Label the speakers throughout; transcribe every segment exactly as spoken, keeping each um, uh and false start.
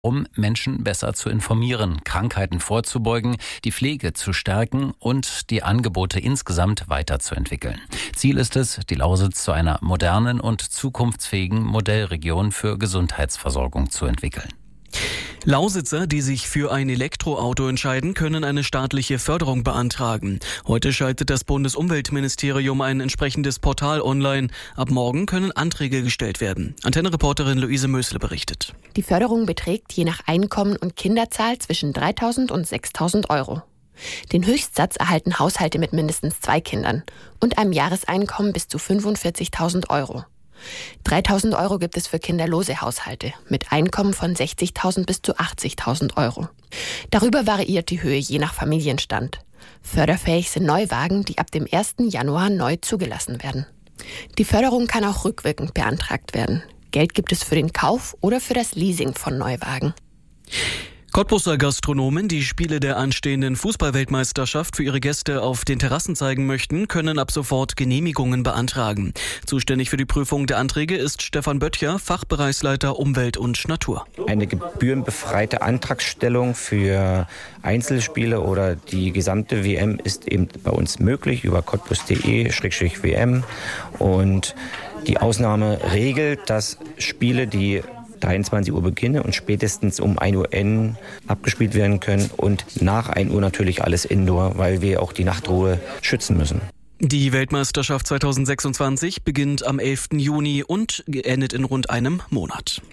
Speaker 1: um Menschen besser zu informieren, Krankheiten vorzubeugen, die Pflege zu stärken und die Angebote insgesamt weiterzuentwickeln. Ziel ist es, die Lausitz zu einer modernen und zukunftsfähigen Modellregion für Gesundheitsversorgung zu entwickeln.
Speaker 2: Lausitzer, die sich für ein Elektroauto entscheiden, können eine staatliche Förderung beantragen. Heute schaltet das Bundesumweltministerium ein entsprechendes Portal online. Ab morgen können Anträge gestellt werden. Antenne-Reporterin Luise Mösle berichtet.
Speaker 3: Die Förderung beträgt je nach Einkommen und Kinderzahl zwischen dreitausend und sechstausend Euro. Den Höchstsatz erhalten Haushalte mit mindestens zwei Kindern und einem Jahreseinkommen bis zu fünfundvierzigtausend Euro. dreitausend Euro gibt es für kinderlose Haushalte mit Einkommen von sechzigtausend bis zu achtzigtausend Euro. Darüber variiert die Höhe je nach Familienstand. Förderfähig sind Neuwagen, die ab dem ersten Januar neu zugelassen werden. Die Förderung kann auch rückwirkend beantragt werden. Geld gibt es für den Kauf oder für das Leasing von Neuwagen.
Speaker 2: Cottbuser Gastronomen, die Spiele der anstehenden Fußballweltmeisterschaft für ihre Gäste auf den Terrassen zeigen möchten, können ab sofort Genehmigungen beantragen. Zuständig für die Prüfung der Anträge ist Stefan Böttcher, Fachbereichsleiter Umwelt und Natur.
Speaker 4: Eine gebührenbefreite Antragstellung für Einzelspiele oder die gesamte W M ist eben bei uns möglich über cottbus punkt de slash w m. Und die Ausnahme regelt, dass Spiele, die dreiundzwanzig Uhr beginnen und spätestens um ein Uhr enden abgespielt werden können und nach ein Uhr natürlich alles Indoor, weil wir auch die Nachtruhe schützen müssen.
Speaker 2: Die Weltmeisterschaft zweitausendsechsundzwanzig beginnt am elften Juni und endet in rund einem Monat.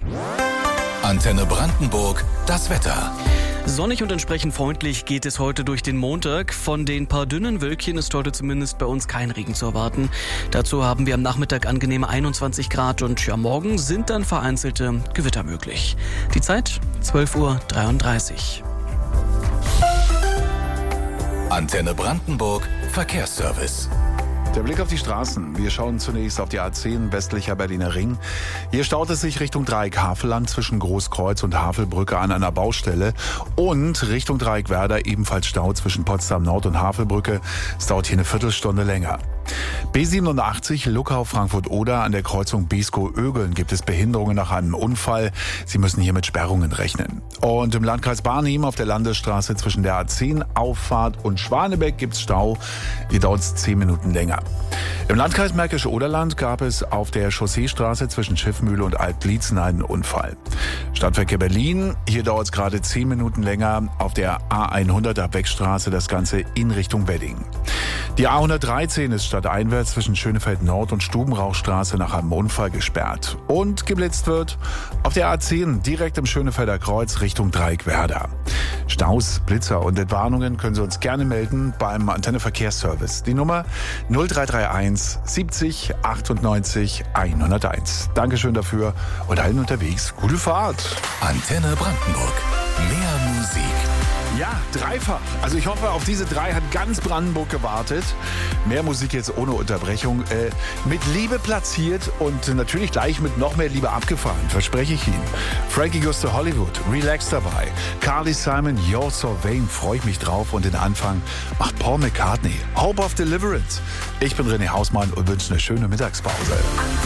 Speaker 5: Antenne Brandenburg, das Wetter.
Speaker 2: Sonnig und entsprechend freundlich geht es heute durch den Montag. Von den paar dünnen Wölkchen ist heute zumindest bei uns kein Regen zu erwarten. Dazu haben wir am Nachmittag angenehme einundzwanzig Grad und ja, morgen sind dann vereinzelte Gewitter möglich. Die Zeit zwölf Uhr dreiunddreißig.
Speaker 5: Antenne Brandenburg, Verkehrsservice.
Speaker 6: Der Blick auf die Straßen. Wir schauen zunächst auf die A zehn westlicher Berliner Ring. Hier staut es sich Richtung Dreieck Havelland zwischen Großkreuz und Havelbrücke an einer Baustelle. Und Richtung Dreieck Werder ebenfalls Stau zwischen Potsdam Nord und Havelbrücke. Es dauert hier eine Viertelstunde länger. B siebenundachtzig Luckau-Frankfurt-Oder an der Kreuzung Beeskow-Ögeln gibt es Behinderungen nach einem Unfall. Sie müssen hier mit Sperrungen rechnen. Und im Landkreis Barnim auf der Landesstraße zwischen der A zehn Auffahrt und Schwanebeck gibt es Stau. Hier dauert es zehn Minuten länger. Im Landkreis Märkische Oderland gab es auf der Chausseestraße zwischen Schiffmühle und Altblietzen einen Unfall. Stadtverkehr Berlin, hier dauert es gerade zehn Minuten länger. Auf der A hundert ab Beckstraße das Ganze in Richtung Wedding. Die A hundertdreizehn ist stadteinwärts zwischen Schönefeld Nord und Stubenrauchstraße nach einem Unfall gesperrt. Und geblitzt wird auf der A zehn direkt im Schönefelder Kreuz Richtung Dreieck Werder. Staus, Blitzer und Entwarnungen können Sie uns gerne melden beim Antenne Verkehrsservice. Die Nummer null drei drei eins siebzig achtundneunzig hunderteins. Dankeschön dafür und allen unterwegs gute Fahrt.
Speaker 5: Antenne Brandenburg. Mehr Musik.
Speaker 6: Ja, dreifach. Also ich hoffe, auf diese drei hat ganz Brandenburg gewartet. Mehr Musik jetzt ohne Unterbrechung. Äh, mit Liebe platziert und natürlich gleich mit noch mehr Liebe abgefahren, verspreche ich Ihnen. Frankie Goes to Hollywood, Relax dabei. Carly Simon, You're So Vain, freue ich mich drauf. Und den Anfang macht Paul McCartney, Hope of Deliverance. Ich bin René Hausmann und wünsche eine schöne Mittagspause.